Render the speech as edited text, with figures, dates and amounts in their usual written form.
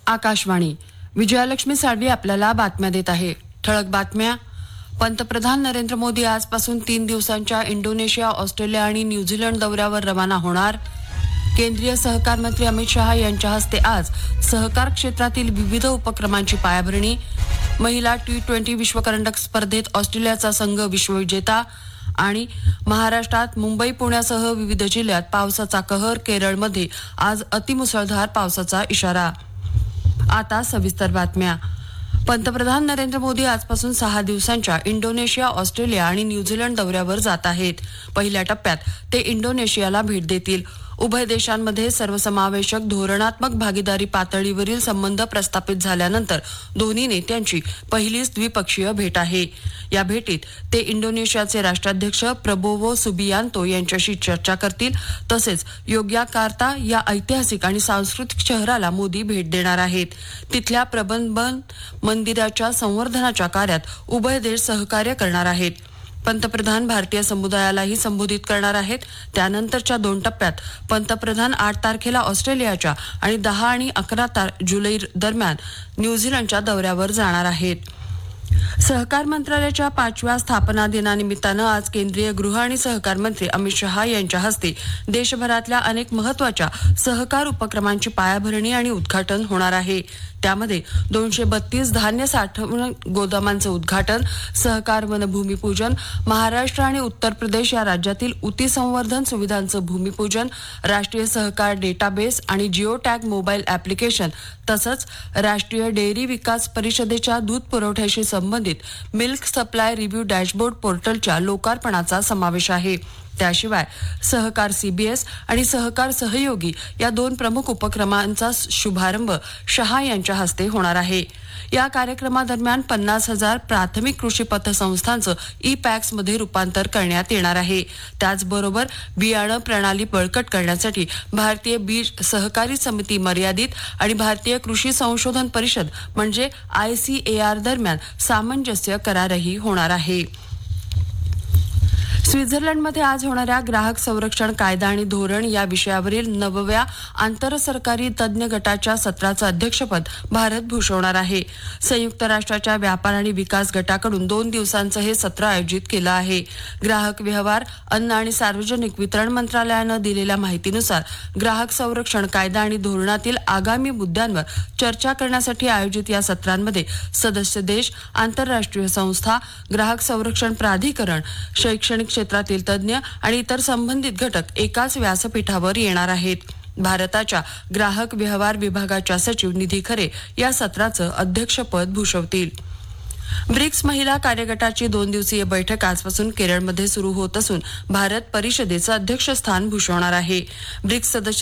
आकाशवाणी. विजयालक्ष्मी साळवी आपल्याला बातम्या देत आहे. ठळक बातम्या. पंतप्रधान नरेंद्र मोदी आजपासून 3 दिवसांच्या इंडोनेशिया, ऑस्ट्रेलिया आणि न्यूझीलंड दौऱ्यावर रवाना होणार. केंद्रीय सहकार मंत्री अमित शहा यांच्या हस्ते आज सहकार क्षेत्रातील विविध उपक्रमांची पायाभरणी. महिला T20 विश्वकरंडक स्पर्धेत ऑस्ट्रेलियाचा संघ विश्वविजेता. आणि महाराष्ट्रात मुंबई, पुण्यासह विविध जिल्ह्यात पावसाचा कहर. केरळमध्ये आज अतिमुसळधार पावसाचा इशारा. आता सविस्तर बातम्या. पंतप्रधान नरेंद्र मोदी आजपासून 6 दिवसांच्या इंडोनेशिया, ऑस्ट्रेलिया आणि न्यूझीलंड दौऱ्यावर जात आहेत. पहिल्या टप्प्यात ते इंडोनेशियाला भेट देतील. उभय देशांमध्ये सर्वसमावेशक धोरणात्मक भागीदारी पातळीवरील संबंध प्रस्थापित झाल्यानंतर दोन्ही नेत्यांची पहिलीच द्विपक्षीय भेट आहे. या भेटीत ते इंडोनेशियाचे राष्ट्राध्यक्ष प्रबोवो सुबियांतो यांच्याशी चर्चा करतील. तसेच योग्याकार्ता या ऐतिहासिक आणि सांस्कृतिक शहराला मोदी भेट देणार आहेत. तिथल्या प्रबंधन मंदिराच्या संवर्धनाच्या कार्यात उभय देश सहकार्य करणार आहेत. पंतप्रधान भारतीय समुदायालाही संबोधित करणार आहेत. त्यानंतरच्या 2 टप्प्यात पंतप्रधान 8 तारखेला ऑस्ट्रेलियाच्या आणि 10 आणि 11 जुलै दरम्यान न्यूझीलंडच्या दौऱ्यावर जाणार आहेत. सहकार मंत्रालयाच्या 5व्या स्थापना दिनानिमित्तानं आज केंद्रीय गृह आणि सहकार मंत्री अमित शहा यांच्या हस्ते देशभरातल्या अनेक महत्वाच्या सहकार उपक्रमांची पायाभरणी आणि उद्घाटन होणार आहे. त्यामध्ये 232 धान्य साठवण गोदामांचं उद्घाटन, सहकार वन भूमिपूजन, महाराष्ट्र आणि उत्तर प्रदेश या राज्यातील ऊती संवर्धन सुविधांचं भूमिपूजन, राष्ट्रीय सहकार डेटाबेस आणि जिओ टॅग मोबाईल ॲप्लिकेशन तसंच राष्ट्रीय डेअरी विकास परिषदेच्या दूध पुरवठ्याशी संबंधित मिल्क सप्लाय रिव्ह्यू डॅशबोर्ड पोर्टलच्या लोकार्पणाचा समावेश आहे. त्याशिवाय सहकार CBS आणि सहकार सहयोगी या 2 प्रमुख उपक्रमांचा शुभारंभ शहा यांच्या हस्ते होणार आहे. या कार्यक्रमादरम्यान 50,000 प्राथमिक कृषी पतसंस्थांचं ई-पॅक्समध्ये रूपांतर करण्यात येणार आहे. त्याचबरोबर बियाणं प्रणाली बळकट करण्यासाठी भारतीय बीज सहकारी समिती मर्यादित आणि भारतीय कृषी संशोधन परिषद म्हणजे ICAR दरम्यान सामंजस्य करारही होणार आहे. स्वित्झर्लंडमध्ये आज होणाऱ्या ग्राहक संरक्षण कायदा आणि धोरण या विषयावरील 9व्या आंतरसरकारी तज्ज्ञ गटाच्या सत्राचं अध्यक्षपद भारत भूषवणार आहे. संयुक्त राष्ट्राच्या व्यापार आणि विकास गटाकडून 2 दिवसांचं हे सत्र आयोजित केलं आहे. ग्राहक व्यवहार, अन्न आणि सार्वजनिक वितरण मंत्रालयानं दिलेल्या माहितीनुसार ग्राहक संरक्षण कायदा आणि धोरणातील आगामी मुद्द्यांवर चर्चा करण्यासाठी आयोजित या सत्रांमध्ये सदस्य देश, आंतरराष्ट्रीय संस्था, ग्राहक संरक्षण प्राधिकरण, शैक्षणिक क्षेत्रातील तज्ज्ञ आणि इतर संबंधित घटक एकाच व्यासपीठावर येणार आहेत. भारताच्या ग्राहक व्यवहार विभागाच्या सचिव निधी खरे या सत्राचं अध्यक्षपद भूषवतील. ब्रिक्स महिला कार्यगटाची 2 दिवसीय बैठक आजपासून केरळमध्ये सुरू होत असून भारत परिषदेचं अध्यक्षस्थान भूषवणार आहे. ब्रिक्स सदस्य